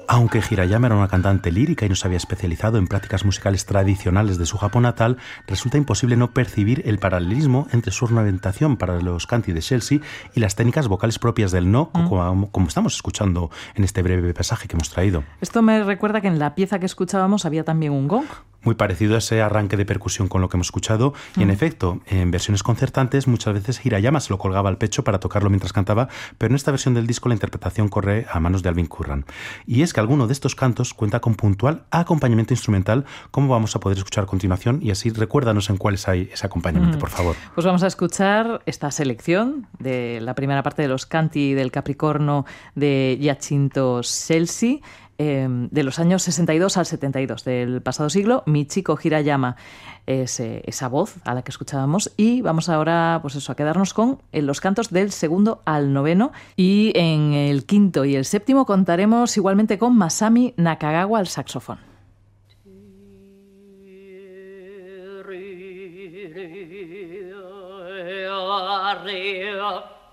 Aunque Hirayama era una cantante lírica y no se había especializado en prácticas musicales tradicionales de su Japón natal, resulta imposible no percibir el paralelismo entre su ornamentación para los kanti de Chelsea y las técnicas vocales propias del no, como estamos escuchando en este breve pasaje que hemos traído. Esto me recuerda que en la pieza que escuchábamos había también un gong. Muy parecido a ese arranque de percusión con lo que hemos escuchado, y en efecto, en versiones concertantes muchas veces Hirayama se lo colgaba al pecho para tocarlo mientras cantaba, pero en esta versión del disco la interpretación corre a manos de Alvin Curran. Y es que alguno de estos cantos cuenta con puntual acompañamiento instrumental, como vamos a poder escuchar a continuación, y así recuérdanos en cuáles hay ese acompañamiento, por favor. Pues vamos a escuchar esta selección de la primera parte de los canti del Capricorno de Giacinto Scelsi, de los años 62 al 72 del pasado siglo. Michiko Hirayama es esa voz a la que escuchábamos, y vamos ahora pues eso, a quedarnos con los cantos del segundo al noveno, y en el quinto y el séptimo contaremos igualmente con Masami Nakagawa al saxofón. Arriba.